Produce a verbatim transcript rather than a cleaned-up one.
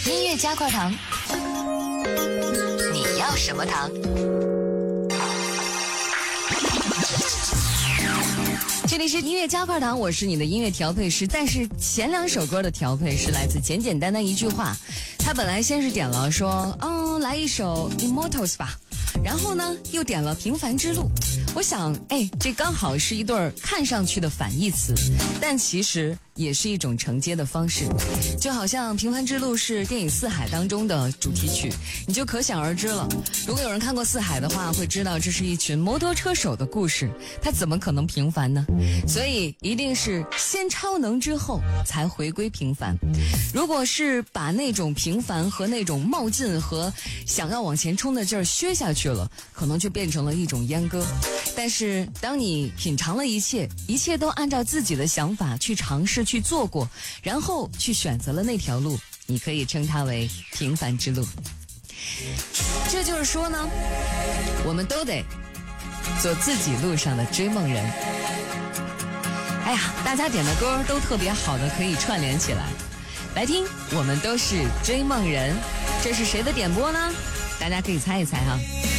音乐加块糖，你要什么糖？这里是音乐加块糖，我是你的音乐调配师。但是前两首歌的调配是来自简简单单一句话，他本来先是点了说，嗯，来一首 Immortals 吧，然后呢又点了平凡之路。我想，哎，这刚好是一对看上去的反义词，但其实也是一种承接的方式。就好像平凡之路是电影四海当中的主题曲，你就可想而知了。如果有人看过四海的话，会知道这是一群摩托车手的故事，他怎么可能平凡呢？所以一定是先超能之后才回归平凡。如果是把那种平凡和那种冒进和想要往前冲的劲儿削下去了，可能就变成了一种阉割。但是当你品尝了一切，一切都按照自己的想法去尝试去做过，然后去选择了那条路，你可以称它为平凡之路。这就是说呢，我们都得做自己路上的追梦人。哎呀，大家点的歌都特别好的，可以串联起来来听。我们都是追梦人，这是谁的点播呢？大家可以猜一猜哈。